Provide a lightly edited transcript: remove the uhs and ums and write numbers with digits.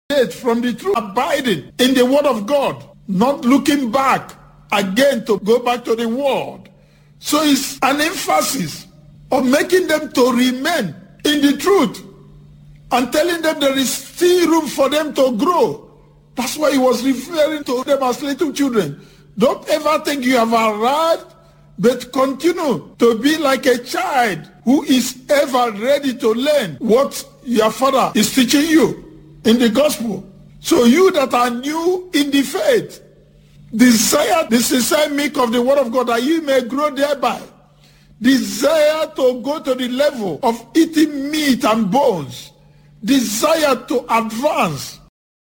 deviate from the truth, abiding in the word of God, not looking back again to go back to the world. So it's an emphasis of making them to remain in the truth and telling them there is still room for them to grow. That's why he was referring to them as little children. Don't ever think you have arrived, but continue to be like a child who is ever ready to learn what your father is teaching you in the gospel. So you that are new in the faith, desire the sincere milk of the word of God that you may grow thereby. Desire to go to the level of eating meat and bones. Desire to advance